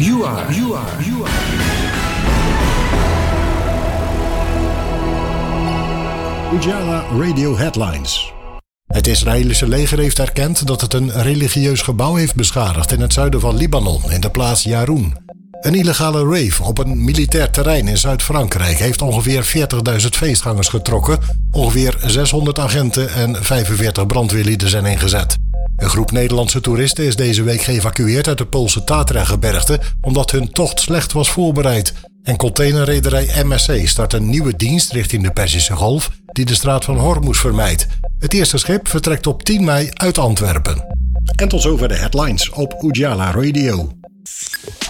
You are. Ujala Radio Headlines. Het Israëlische leger heeft erkend dat het een religieus gebouw heeft beschadigd in het zuiden van Libanon, in de plaats Yaroun. Een illegale rave op een militair terrein in Zuid-Frankrijk heeft ongeveer 40.000 feestgangers getrokken. Ongeveer 600 agenten en 45 brandweerlieden zijn ingezet. Een groep Nederlandse toeristen is deze week geëvacueerd uit de Poolse Tatra-gebergte omdat hun tocht slecht was voorbereid. En containerrederij MSC start een nieuwe dienst richting de Perzische Golf die de straat van Hormuz vermijdt. Het eerste schip vertrekt op 10 mei uit Antwerpen. En tot zover de headlines op Ujala Radio.